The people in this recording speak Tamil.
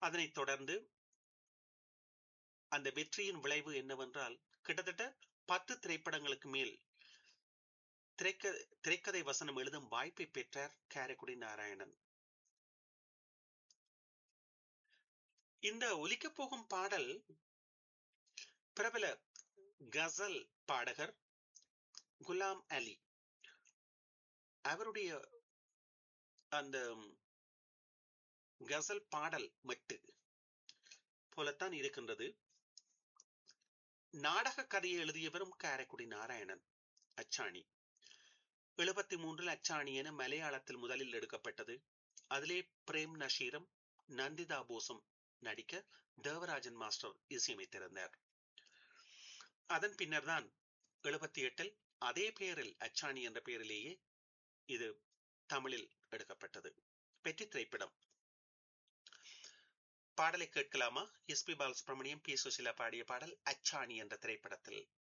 அதனைத் தொடர்ந்து அந்த வெற்றியின் விளைவு என்னவென்றால் கிட்டத்தட்ட 10 திரைப்படங்களுக்கு மேல் திரைக்க திரைக்கதை வசனம் எழுதும் வாய்ப்பை பெற்றார் காரைக்குடி நாராயணன். இந்த ஒலிக்கப் போகும் பாடல் பிரபல கசல் பாடகர் குலாம் அலி அவருடைய அந்த கசல் பாடல் மெட்டு போலத்தான் இருக்கின்றது. நாடக கதையை எழுதியவரும் காரைக்குடி நாராயணன். அச்சாணி 73 அச்சாணி என மலையாளத்தில் முதலில் எடுக்கப்பட்டது. அதிலே பிரேம் நஷீரும் நந்திதா போஸும் நடிக்க தேவராஜன் மாஸ்டர் இசையமைத்திருந்தார். அதன் பின்னர் தான் 78 அதே பெயரில் அச்சாணி என்ற பெயரிலேயே இது தமிழில் எடுக்கப்பட்டது. வெற்றி திரைப்படம். பாடலை கேட்கலாமா? S B Balasubramaniam, B Susheela பாடிய பாடல் அச்சாணி என்ற திரைப்படத்தில்.